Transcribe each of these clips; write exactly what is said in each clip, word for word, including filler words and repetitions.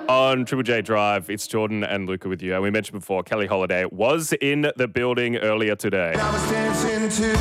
On Triple J Drive, it's Jordan and Luca with you. And we mentioned before, Kelly Holiday was in the building earlier today. I was dancing too.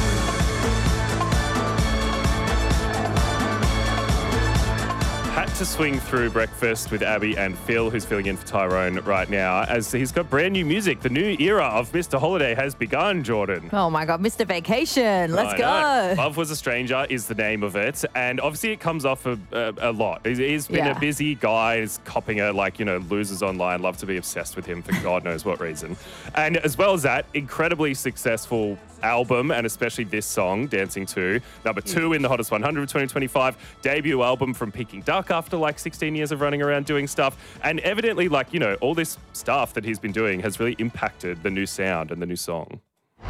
Had to swing through breakfast with Abby and Phil, who's filling in for Tyrone right now, as he's got brand new music. The new era of Mister Holiday has begun, Jordan. Oh my God, Mister Vacation. Let's I go. know. Love Was a Stranger is the name of it. And obviously it comes off a, a, a lot. He's, he's been Yeah. a busy guy. He's copping a, like, you know, losers online. Love to be obsessed with him for God knows what reason. And as well as that, incredibly successful album, and especially this song, Dancing two, number two in the Hottest one hundred of twenty twenty-five, debut album from Peking Duck after like sixteen years of running around doing stuff. And evidently, like, you know, all this stuff that he's been doing has really impacted the new sound and the new song.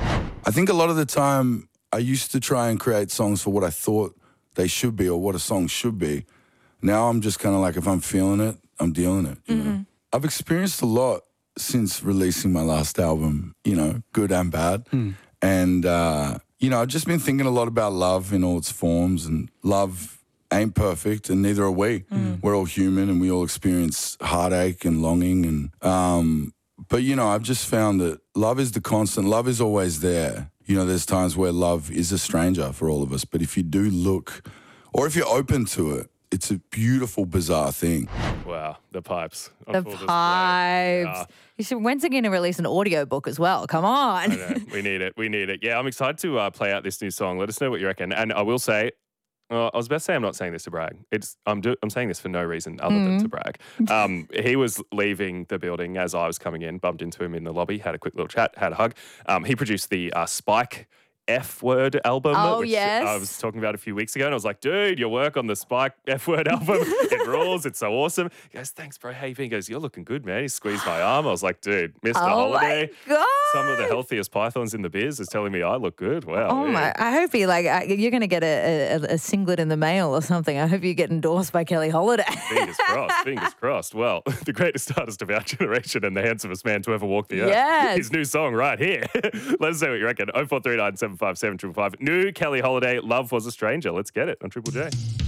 I think a lot of the time I used to try and create songs for what I thought they should be or what a song should be. Now I'm just kind of like, if I'm feeling it, I'm dealing it. You Mm-hmm. know? I've experienced a lot since releasing my last album, you know, good and bad. Mm. And, uh, you know, I've just been thinking a lot about love in all its forms, and love ain't perfect, and neither are we. Mm. We're all human, and we all experience heartache and longing. And um, but, you know, I've just found that love is the constant. Love is always there. You know, there's times where love is a stranger for all of us. But if you do look, or if you're open to it, it's a beautiful, bizarre thing. Wow, the pipes. on The full display. pipes. Yeah. You should, when's it going to release an audio book as well? Come on. I know. We need it. We need it. Yeah, I'm excited to uh, play out this new song. Let us know what you reckon. And I will say, uh, I was about to say I'm not saying this to brag. It's I'm do, I'm saying this for no reason other than to brag. Um, he was leaving the building as I was coming in, bumped into him in the lobby, had a quick little chat, had a hug. Um, he produced the uh, Spike F-Word album, Oh, which yes. I was talking about a few weeks ago, and I was like, dude, your work on the Spike F-Word album, it rules, it's so awesome. He goes, thanks, bro. How you been? He goes, you're looking good, man. He squeezed my arm. I was like, dude, Mister Oh Holiday, my God. some of the healthiest pythons in the biz is telling me I look good. Wow. Oh yeah. my! I hope you like uh, you're going to get a, a, a singlet in the mail or something. I hope you get endorsed by Kelly Holiday. Fingers crossed, fingers crossed. Well, the greatest artist of our generation and the handsomest man to ever walk the earth. Yes. His new song right here. Let us know what you reckon. oh four three nine, seven five seven, five five five. New Kelly Holiday, Love Was a Stranger. Let's get it on Triple J.